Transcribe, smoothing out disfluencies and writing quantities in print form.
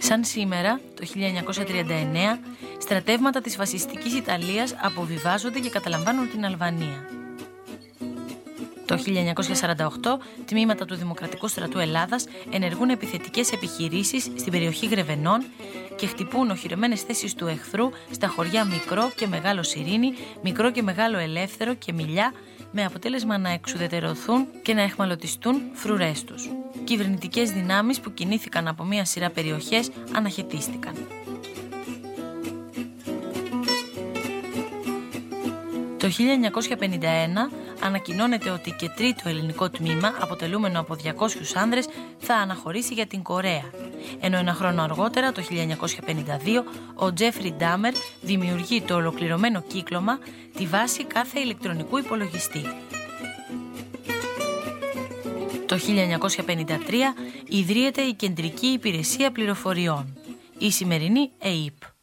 Σαν σήμερα, το 1939, στρατεύματα της φασιστικής Ιταλίας αποβιβάζονται και καταλαμβάνουν την Αλβανία. Το 1948, τμήματα του Δημοκρατικού Στρατού Ελλάδας ενεργούν επιθετικές επιχειρήσεις στην περιοχή Γρεβενών και χτυπούν οχυρωμένες θέσεις του εχθρού στα χωριά Μικρό και Μεγάλο Σιρήνη, Μικρό και Μεγάλο Ελεύθερο και Μιλιά, με αποτέλεσμα να εξουδετερωθούν και να αιχμαλωτιστούν φρουρές τους. Κυβερνητικές δυνάμεις που κινήθηκαν από μια σειρά περιοχές αναχαιτίστηκαν. Το 1951 ανακοινώνεται ότι και τρίτο ελληνικό τμήμα, αποτελούμενο από 200 άνδρες, θα αναχωρήσει για την Κορέα. Ενώ ένα χρόνο αργότερα, το 1952, ο Τζέφρι Ντάμερ δημιουργεί το ολοκληρωμένο κύκλωμα, τη βάση κάθε ηλεκτρονικού υπολογιστή. Το 1953 ιδρύεται η Κεντρική Υπηρεσία Πληροφοριών, η σημερινή ΕΥΠ.